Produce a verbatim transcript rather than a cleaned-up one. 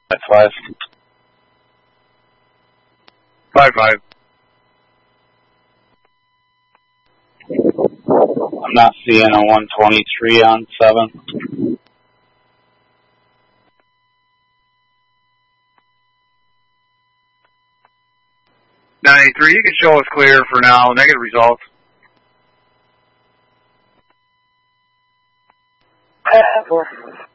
Five. Five five. I'm not seeing a one twenty-three on seven. nine eighty-three, you can show us clear for now. Negative results. Uh, four.